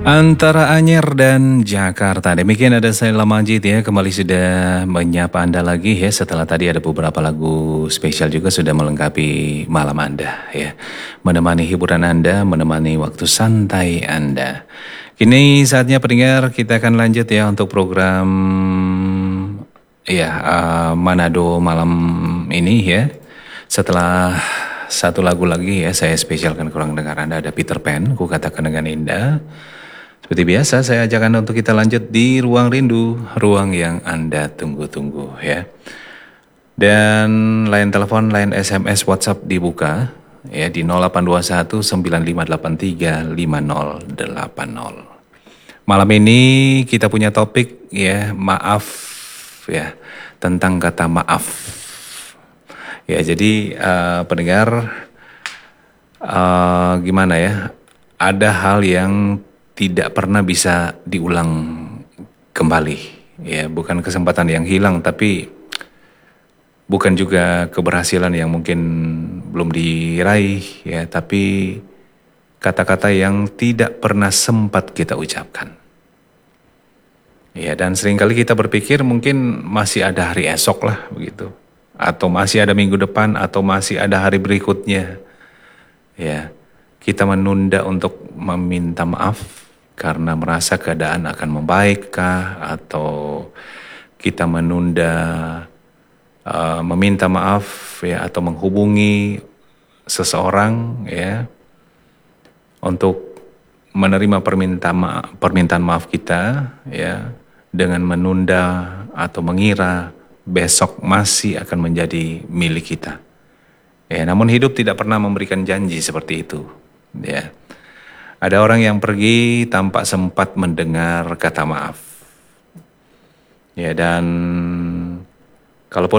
Antara Anyer dan Jakarta. Demikian ada saya Lamajid ya. Kembali sudah menyapa Anda lagi ya. Setelah tadi ada beberapa lagu spesial juga sudah melengkapi malam Anda ya. Menemani hiburan Anda, menemani waktu santai Anda. Kini saatnya pendengar kita akan lanjut ya untuk program ya Manado malam ini ya. Setelah satu lagu lagi ya saya spesialkan kurang dengar Anda ada Peter Pan, ku katakan dengan indah. Seperti biasa saya ajak Anda untuk kita lanjut di Ruang Rindu, ruang yang Anda tunggu-tunggu ya. Dan line telepon, line SMS, WhatsApp dibuka ya di 0821 9583 5080. Malam ini kita punya topik ya, maaf ya, tentang kata maaf. Ya jadi pendengar gimana ya, ada hal yang tidak pernah bisa diulang kembali. Ya, bukan kesempatan yang hilang, tapi bukan juga keberhasilan yang mungkin belum diraih, ya, tapi kata-kata yang tidak pernah sempat kita ucapkan. Ya, dan seringkali kita berpikir mungkin masih ada hari esok lah, begitu. Atau masih ada minggu depan, atau masih ada hari berikutnya. Ya, kita menunda untuk meminta maaf karena merasa keadaan akan membaikkah, atau kita menunda meminta maaf ya, atau menghubungi seseorang ya untuk menerima permintaan maaf kita ya, dengan menunda atau mengira besok masih akan menjadi milik kita. Ya, namun hidup tidak pernah memberikan janji seperti itu ya. Ada orang yang pergi tanpa sempat mendengar kata maaf. Ya, dan